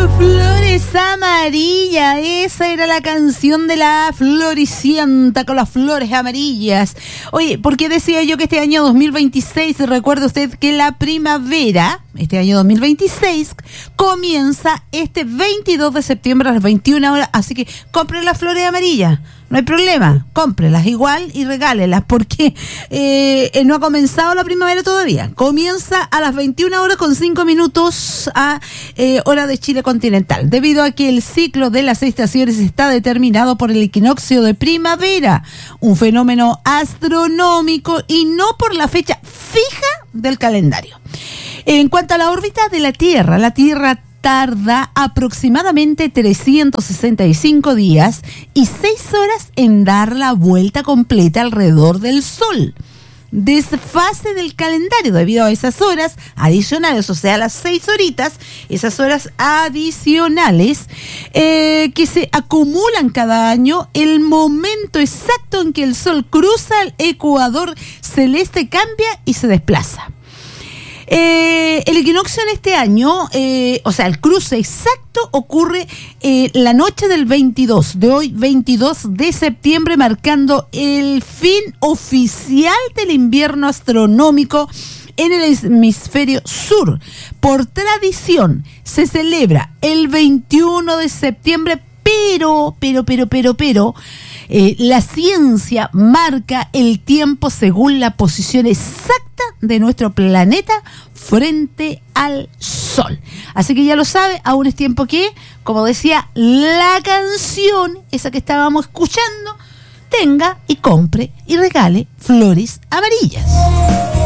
Flores amarillas, esa era la canción de la Floricienta con las flores amarillas. Oye, ¿por qué decía yo que este año 2026, recuerde usted que la primavera, este año 2026, comienza este 22 de septiembre a las 21 horas, así que compren las flores amarillas. No hay problema, cómprelas igual y regálelas porque no ha comenzado la primavera todavía. Comienza a las 21 horas con 5 minutos a hora de Chile continental, debido a que el ciclo de las estaciones está determinado por el equinoccio de primavera, un fenómeno astronómico y no por la fecha fija del calendario. En cuanto a la órbita de la Tierra tarda aproximadamente 365 días y 6 horas en dar la vuelta completa alrededor del Sol. Desfase del calendario debido a esas horas adicionales, o sea, las 6 horitas, esas horas adicionales que se acumulan cada año, el momento exacto en que el Sol cruza el ecuador celeste cambia y se desplaza. El equinoccio en este año, o sea, el cruce exacto ocurre la noche del 22, de hoy 22 de septiembre, marcando el fin oficial del invierno astronómico en el hemisferio sur. Por tradición, se celebra el 21 de septiembre, pero, la ciencia marca el tiempo según la posición exacta de nuestro planeta frente al Sol. Así que ya lo sabe, aún es tiempo que, como decía la canción, esa que estábamos escuchando, tenga y compre y regale flores amarillas.